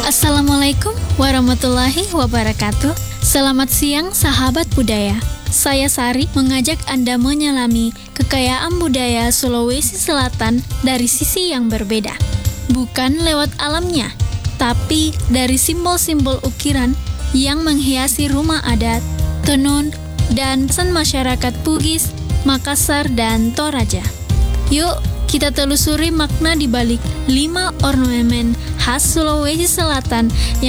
Assalamualaikum warahmatullahi wabarakatuh. Selamat siang sahabat budaya. Saya Sari mengajak Anda menyelami kekayaan budaya Sulawesi Selatan dari sisi yang berbeda. Bukan lewat alamnya, tapi dari simbol-simbol ukiran yang menghiasi rumah adat, tenun, dan pesan masyarakat Bugis, Makassar, dan Toraja. Yuk, kita telusuri makna di balik 5 ornamen khas Sulawesi Selatan